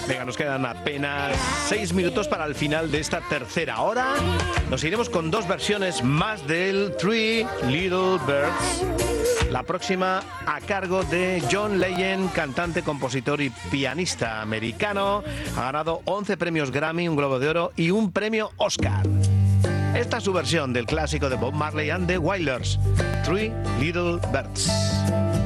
Venga, nos quedan apenas 6 minutos para el final de esta tercera hora. Nos iremos con 2 versiones más del Three Little Birds. La próxima a cargo de John Legend, cantante, compositor y pianista americano. Ha ganado 11 premios Grammy, un Globo de Oro y un premio Oscar. Esta es su versión del clásico de Bob Marley and the Wailers, Three Little Birds.